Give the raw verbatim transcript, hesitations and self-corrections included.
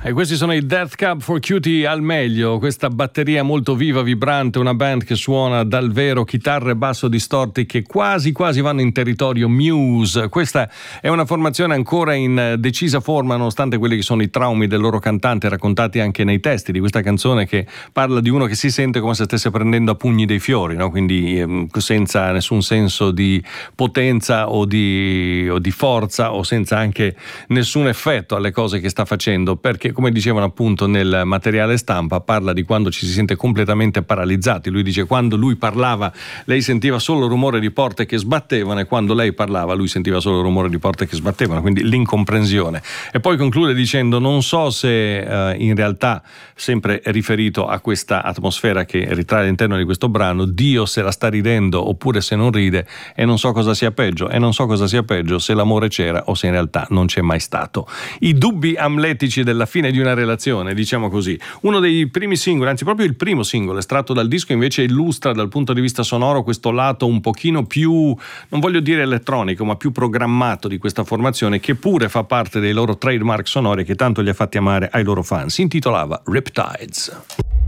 E questi sono i Death Cab for Cutie al meglio, questa batteria molto viva, vibrante, una band che suona dal vero, chitarre e basso distorti che quasi quasi vanno in territorio Muse. Questa è una formazione ancora in decisa forma nonostante quelli che sono i traumi del loro cantante raccontati anche nei testi di questa canzone, che parla di uno che si sente come se stesse prendendo a pugni dei fiori, no? Quindi ehm, senza nessun senso di potenza o di, o di forza, o senza anche nessun effetto alle cose che sta facendo, perché come dicevano appunto nel materiale stampa parla di quando ci si sente completamente paralizzati. Lui dice: quando lui parlava lei sentiva solo rumore di porte che sbattevano, e quando lei parlava lui sentiva solo rumore di porte che sbattevano, quindi l'incomprensione. E poi conclude dicendo: non so se eh, in realtà, sempre riferito a questa atmosfera che ritrae all'interno di questo brano, Dio se la sta ridendo oppure se non ride, e non so cosa sia peggio, e non so cosa sia peggio se l'amore c'era o se in realtà non c'è mai stato. I dubbi amletici della fine di una relazione, diciamo così. Uno dei primi singoli, anzi proprio il primo singolo estratto dal disco, invece illustra dal punto di vista sonoro questo lato un pochino più, non voglio dire elettronico, ma più programmato di questa formazione, che pure fa parte dei loro trademark sonori che tanto li ha fatti amare ai loro fan. Si intitolava Riptides.